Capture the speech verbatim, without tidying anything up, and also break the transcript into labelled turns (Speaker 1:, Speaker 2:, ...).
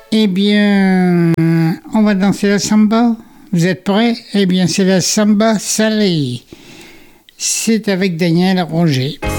Speaker 1: Eh bien, on va danser la samba. Vous êtes prêts? Eh bien, c'est la samba salée. C'est avec Daniel Roger.